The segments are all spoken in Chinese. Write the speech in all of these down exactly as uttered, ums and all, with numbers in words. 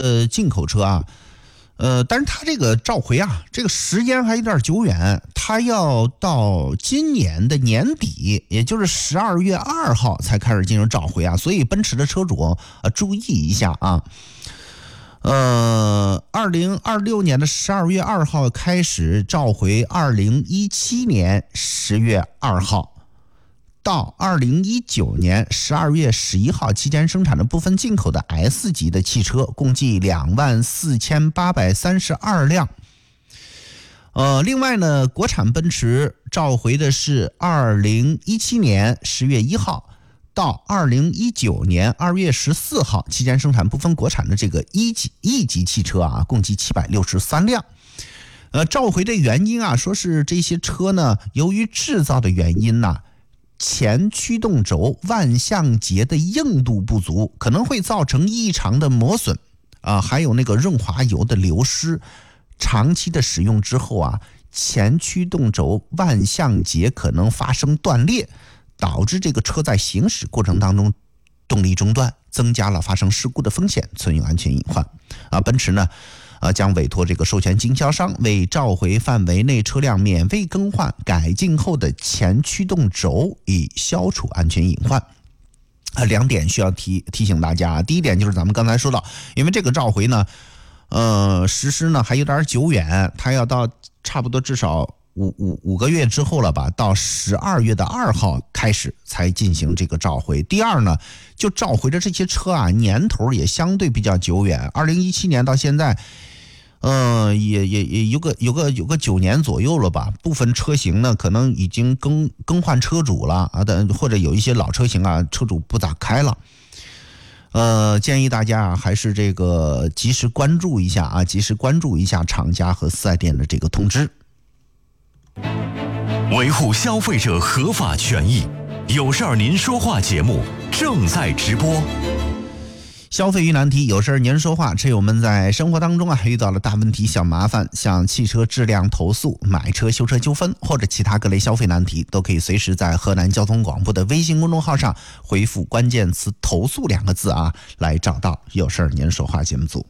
呃进口车啊，呃，但是它这个召回啊，这个时间还有点久远，它要到今年的年底，也就是十二月二号才开始进行召回啊，所以奔驰的车主呃注意一下啊。呃，二零二六年的十二月二号开始召回，二零一七年十月二号到二零一九年十二月十一号期间生产的部分进口的 S 级的汽车，共计两万四千八百三十二辆。呃，另外呢，国产奔驰召回的是二零一七年十月一号。到二零一九年二月十四号期间生产部分国产的这个一级 E 级汽车啊，共计七百六十三辆。呃，召回的原因啊，说是这些车呢，由于制造的原因呢、啊，前驱动轴万向节的硬度不足，可能会造成异常的磨损啊，还有那个润滑油的流失。长期的使用之后啊，前驱动轴万向节可能发生断裂。导致这个车在行驶过程当中动力中断，增加了发生事故的风险，存有安全隐患。啊，奔驰呢，啊将委托这个授权经销商为召回范围内车辆免费更换改进后的前驱动轴，以消除安全隐患。啊，两点需要提提醒大家。第一点就是咱们刚才说到，因为这个召回呢，呃，实施呢还有点久远，它要到差不多至少。五五五个月之后了吧，到十二月的二号开始才进行这个召回。第二呢，就召回的这些车啊，年头也相对比较久远，二零一七年到现在，呃，也也也有个有个有个九年左右了吧。部分车型呢，可能已经更更换车主了啊，的或者有一些老车型啊，车主不咋开了。呃，建议大家啊，还是这个及时关注一下啊，及时关注一下厂家和四 S 店的这个通知。 维护消费者合法权益，有事儿您说话节目正在直播。 消费遇难题，有事儿您说话。车友们在生活当中啊遇到了大问题、小麻烦，像汽车质量投诉、买车修车纠纷或者其他各类消费难题，都可以随时在河南交通广播的微信公众号上回复关键词投诉两个字啊，来找到有事儿您说话节目组。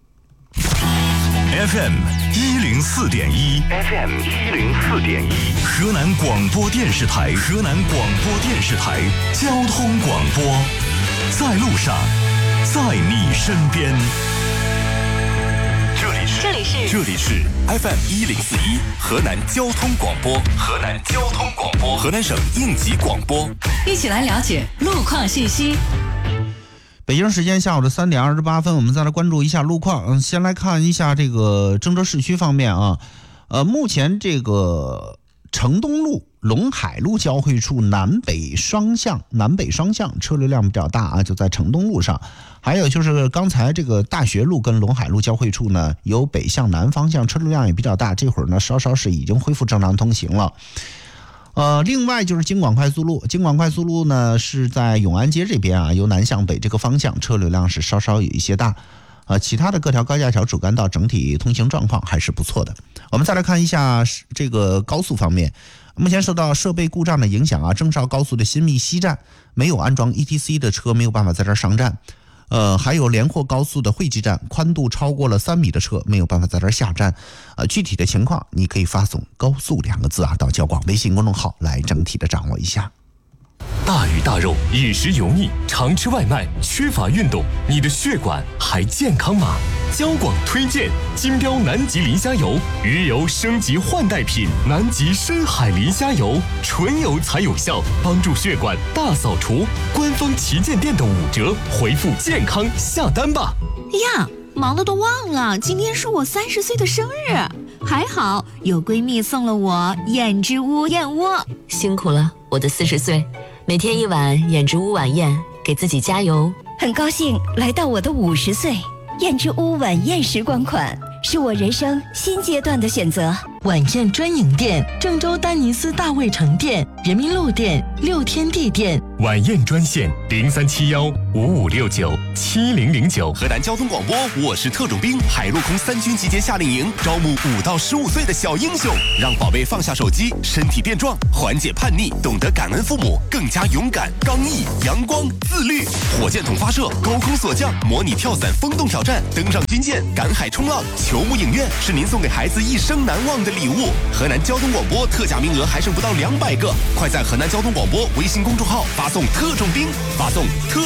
F M 一零四点一 ，F M 一零四点一，河南广播电视台，河南广播电视台交通广播，在路上，在你身边。这里是这里是这里是 F M 一零四一，河南交通广播，河南交通广播，河南省应急广播， 一起来了解路况信息。 北京时间下午的三点二十八分，我们再来关注一下路况。嗯，先来看一下这个郑州市区方面啊，呃，目前这个城东路、陇海路交汇处南北双向，南北双向车流量比较大啊，就在城东路上。还有就是刚才这个大学路跟陇海路交汇处呢，有北向南方向车流量也比较大，这会儿呢稍稍是已经恢复正常通行了。呃，另外就是京广快速路，京广快速路呢是在永安街这边啊，由南向北这个方向车流量是稍稍有一些大，呃，其他的各条高架桥主干道整体通行状况还是不错的。我们再来看一下这个高速方面，目前受到设备故障的影响啊，郑绍高速的新密西站没有安装 E T C 的车没有办法在这儿上站。呃，还有连霍高速的汇集站，宽度超过了三米的车没有办法在这儿下站。呃，具体的情况你可以发送高速两个字啊到交广微信公众号来整体的掌握一下。 大鱼大肉，饮食油腻，常吃外卖，缺乏运动，你的血管还健康吗？交广推荐金标南极磷虾油，鱼油升级换代品，南极深海磷虾油，纯油才有效，帮助血管大扫除。官方旗舰店的五折，回复健康下单吧。 呀，忙得都忘了，今天是我三十岁的生日，还好有闺蜜送了我燕之屋燕窝。 辛苦了，我的四十岁，每天一碗燕之屋晚宴，给自己加油。 很高兴来到我的五十岁，燕之屋晚宴时光款是我人生新阶段的选择。 晚宴专营店：郑州丹尼斯大卫城店、人民路店、六天地店。 晚宴专线零三七幺五五六九七零零九。 河南交通广播，我是特种兵，海陆空三军集结夏令营，招募五到十五岁的小英雄，让宝贝放下手机，身体变壮，缓解叛逆，懂得感恩父母，更加勇敢、刚毅、阳光、自律。火箭筒发射，高空锁降，模拟跳伞风洞挑战，登上军舰，赶海冲浪，球幕影院是您送给孩子一生难忘的礼物。河南交通广播特价名额还剩不到两百个，快在河南交通广播微信公众号发送特种兵，发送特